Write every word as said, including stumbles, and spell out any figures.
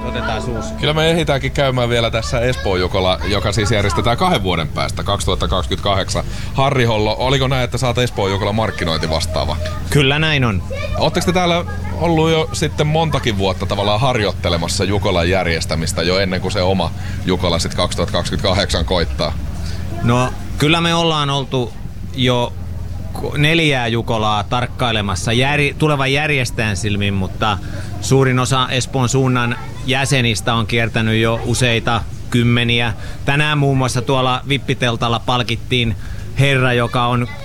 otetaan suus. Kyllä me ehditäänkin käymään vielä tässä Espoon Jukola, joka siis järjestetään kahden vuoden päästä, kaksituhattakaksikymmentäkahdeksan. Harri Hollo, oliko näin, että sä oot Espoon Jukola markkinointi vastaava? Kyllä näin on. Ootteko te täällä ollut jo sitten montakin vuotta tavallaan harjoittelemassa Jukolan järjestämistä jo ennen kuin se oma Jukola sitten kaksituhattakaksikymmentäkahdeksan koittaa? No kyllä me ollaan oltu jo neljää Jukolaa tarkkailemassa jär, tulevan järjestäjän silmin, mutta suurin osa Espoon suunnan jäsenistä on kiertänyt jo useita kymmeniä. Tänään muun muassa tuolla Vippiteltalla palkittiin herra, joka on